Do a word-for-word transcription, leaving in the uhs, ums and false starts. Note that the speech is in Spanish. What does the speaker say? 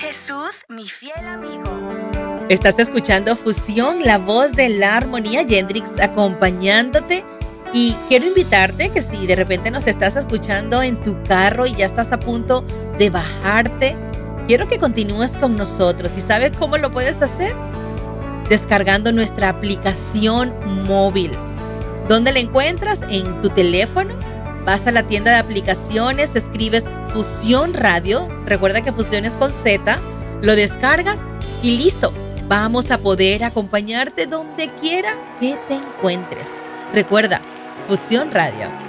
Jesús, mi fiel amigo. Estás escuchando Fusión, la voz de la armonía, Yendrix acompañándote. Y quiero invitarte que si de repente nos estás escuchando en tu carro y ya estás a punto de bajarte, quiero que continúes con nosotros. ¿Y sabes cómo lo puedes hacer? Descargando nuestra aplicación móvil. ¿Dónde la encuentras? En tu teléfono. Vas a la tienda de aplicaciones, escribes Fusión Radio. Recuerda que Fusión es con Z. Lo descargas y listo. Vamos a poder acompañarte donde quiera que te encuentres. Recuerda, Fusión Radio.